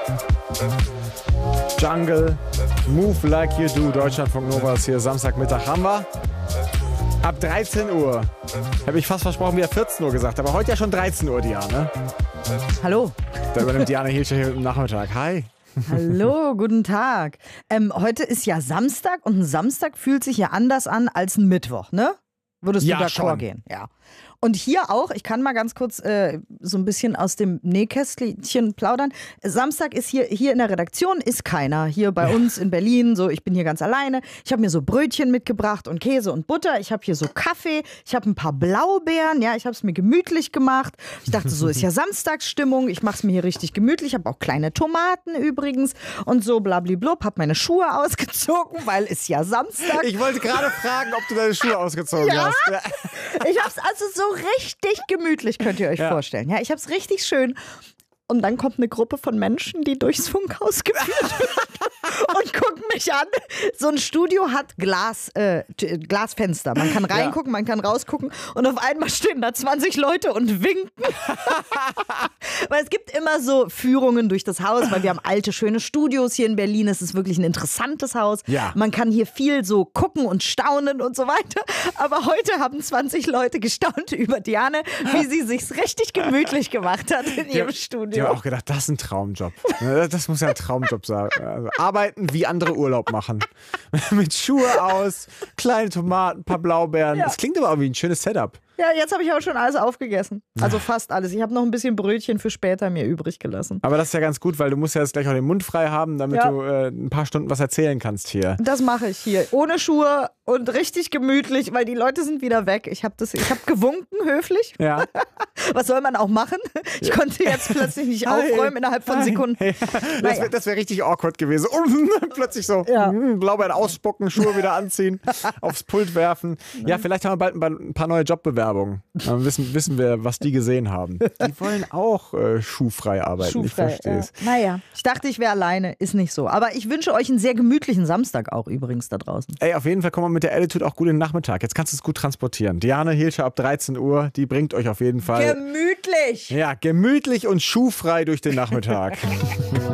Jungle, Move Like You Do, Deutschlandfunk Nova ist hier, Samstagmittag haben wir. Ab 13 Uhr. Habe ich fast versprochen, wieder 14 Uhr gesagt, aber heute ja schon 13 Uhr, Diane. Hallo. Da übernimmt Diane Hilscher hier im Nachmittag. Hi. Hallo, guten Tag. Heute ist ja Samstag und ein Samstag fühlt sich ja anders an als ein Mittwoch, ne? Würdest du d'accord gehen? Ja. Und hier auch, ich kann mal ganz kurz so ein bisschen aus dem Nähkästchen plaudern. Samstag ist hier in der Redaktion ist keiner. Hier bei uns in Berlin, so ich bin hier ganz alleine. Ich habe mir so Brötchen mitgebracht und Käse und Butter. Ich habe hier so Kaffee. Ich habe ein paar Blaubeeren. Ja, ich habe es mir gemütlich gemacht. Ich dachte, so ist ja Samstagsstimmung. Ich mache es mir hier richtig gemütlich. Ich habe auch kleine Tomaten übrigens und so blablablub. Habe meine Schuhe ausgezogen, weil es ja Samstag. Ich wollte gerade fragen, ob du deine Schuhe ausgezogen hast. Ja. Ich habe es also so richtig gemütlich, könnt ihr euch vorstellen. Ja, ich habe es richtig schön. Und dann kommt eine Gruppe von Menschen, die durchs Funkhaus geführt werden und gucken mich an. So ein Studio hat Glasfenster. Man kann reingucken, man kann rausgucken und auf einmal stehen da 20 Leute und winken. Weil es gibt immer so Führungen durch das Haus, weil wir haben alte, schöne Studios hier in Berlin. Es ist wirklich ein interessantes Haus. Ja. Man kann hier viel so gucken und staunen und so weiter. Aber heute haben 20 Leute gestaunt über Diane, wie sie sich's richtig gemütlich gemacht hat in ihrem Studio. Ich habe auch gedacht, das ist ein Traumjob. Das muss ja ein Traumjob sein. Also arbeiten, wie andere Urlaub machen. Mit Schuhe aus, kleine Tomaten, ein paar Blaubeeren. Das klingt aber auch wie ein schönes Setup. Ja, jetzt habe ich aber schon alles aufgegessen. Also fast alles. Ich habe noch ein bisschen Brötchen für später mir übrig gelassen. Aber das ist ja ganz gut, weil du musst ja jetzt gleich auch den Mund frei haben, damit du ein paar Stunden was erzählen kannst hier. Das mache ich hier. Ohne Schuhe und richtig gemütlich, weil die Leute sind wieder weg. Ich habe gewunken, höflich. Ja. Was soll man auch machen? Ich konnte jetzt plötzlich nicht aufräumen innerhalb von Sekunden. Hey. Das wäre richtig awkward gewesen. Plötzlich so Blaubeeren ausspucken, Schuhe wieder anziehen, aufs Pult werfen. Ja, vielleicht haben wir bald ein paar neue Jobbewerbungen. Dann wissen wir, was die gesehen haben. Die wollen auch schuhfrei arbeiten, ich verstehe es. Naja, ich dachte, ich wäre alleine, ist nicht so. Aber ich wünsche euch einen sehr gemütlichen Samstag auch übrigens da draußen. Ey, auf jeden Fall kommen wir mit der Attitude auch gut in den Nachmittag. Jetzt kannst du es gut transportieren. Diane Hilscher ab 13 Uhr, die bringt euch auf jeden Fall... Gemütlich! Ja, gemütlich und schuhfrei durch den Nachmittag.